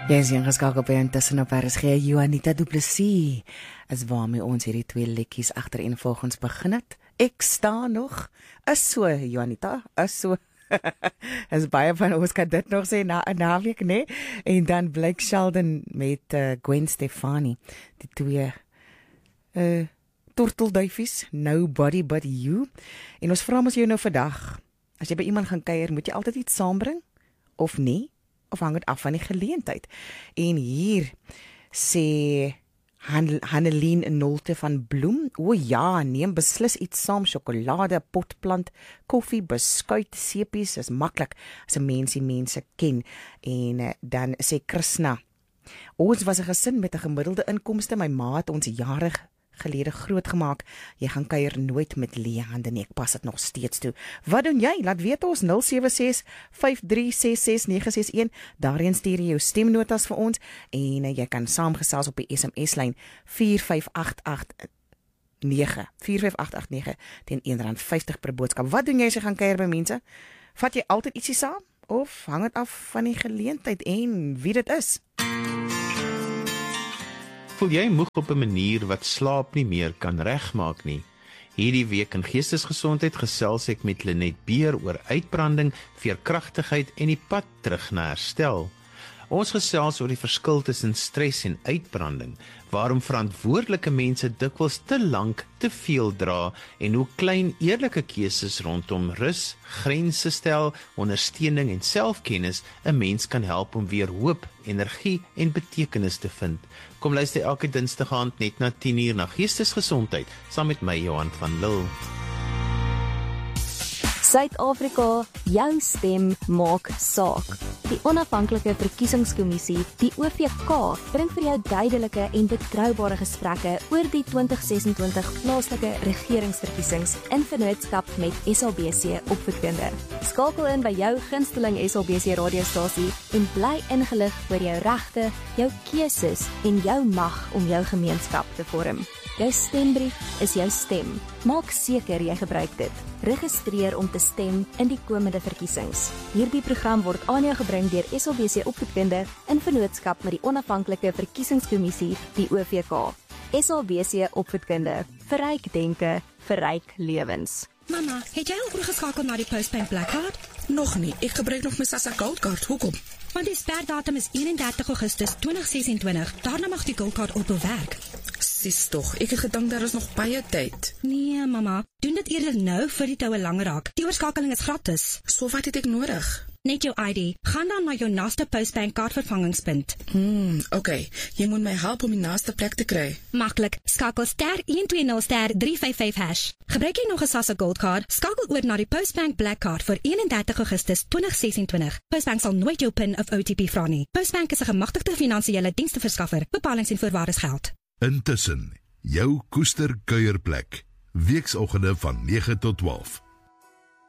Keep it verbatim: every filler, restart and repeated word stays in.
Jy is ingeskakel by Intussen op R S G. Juanita Du Plessis is waarmee ons hierdie twee liedjies agtereenvolgens begin het. Ek sta nog, is so, Juanita, is so. Is baie van ons kan dit nog sê na 'n naweek, né? En dan Blake Shelton met uh, Gwen Stefani, die twee uh, tortelduifies, Nobody But You. En ons vra ons jou nou vandag, as jy by iemand gaan kuier, moet jy altyd iets saambring of nie? Of hang het af van die geleentheid. En hier sê Han Hanneline Nolte van Bloem, o ja, neem beslis iets saam, sjokolade, potplant, koffie, beskuit, sepies, is maklik as 'n mens die mense ken. En uh, dan sê Krishna, ons was 'n gesin met 'n gemiddelde inkomste, my ma het ons jare gelede groot gemaak, jy gaan kuier nooit met leë hande nie, ek pas dit nog steeds toe. Wat doen jy? Laat weet ons, nul sewe ses vyf drie ses ses nege ses een, daarin stuur jy jou stemnotas vir ons, en uh, jy kan saamgesels op die S M S-lyn vier vyf agt agt nege, vier vyf agt agt nege, teen een rand vyftig per boodskap. Wat doen jy as jy gaan kuier by mense? Vat jy altyd ietsie saam, of hang het af van die geleentheid en wie dit is? Voel jy moeg op 'n manier wat slaap nie meer kan regmaak nie? Hierdie week in Geestesgesondheid gesels ek met Lenet Beer oor uitbranding, veerkragtigheid en die pad terug na herstel. Ons gesels oor die verskil tussen stres en uitbranding, waarom verantwoordelike mense dikwels te lank te veel dra en hoe klein eerlike keuses rondom rus, grense stel, ondersteuning en selfkennis 'n mens kan help om weer hoop, energie en betekenis te vind. Kom luister elke dinsdag aand net na tien uur na Geestesgesondheid saam met my Johan van Lille. Suid-Afrika, jou stem maak saak. Die onafhanklike verkiesingskommissie, die O V K, bring vir jou duidelike en betroubare gesprekke oor die twintig ses en twintig plaaslike regeringsverkiesings in vennootskap met S A B C Opvoedkunde. Skakel in by jou gunsteling S A B C radiostasie en bly ingelig oor jou regte, jou keuses en jou mag om jou gemeenskap te vorm. Jou stembrief is jou stem. Maak seker jy gebruik dit. Registreer om te stem in die komende verkiesings. Hierdie program word aan jou gebring deur S A B C Opvoedkunde in vennootskap met die onafhanklike verkiesingskommissie, die O V K. S A B C Opvoedkunde. Verryk denke, verryk lewens. Mama, het jy al oorgeskakel na die Postbank Black Card? Nog nie, ek gebruik nog my SASSA Gold Card, hoekom? Want die sperdatum is eenendertig Augustus twintig ses en twintig, daarna mag die Gold Card ophou werk. Sis toch, ek het gedink daar is nog baie tyd. Nee, mama, doen dit eerder nou vir die toue langer raak. Die oorskakeling is gratis. So wat het ek nodig? Net jou I D. Gaan dan na jou naaste Postbank kaartvervangingspunt. Hmm, oké. Okay. Jy moet my help om die naaste plek te kry. Maklik. Skakel ster een twee nul ster drie vyf vyf hash. Gebruik jy nog 'n SASSA Gold Card? Skakel oor na die Postbank Black Card vir eenendertig Augustus twintig ses en twintig. Postbank sal nooit jou PIN of O T P vra nie. Postbank is 'n gemagtigde finansiële diensteverskaffer. Bepalings en voorwaardes geld. Intussen, jou koester kuierplek. Weeksoggende van nege tot twaalf.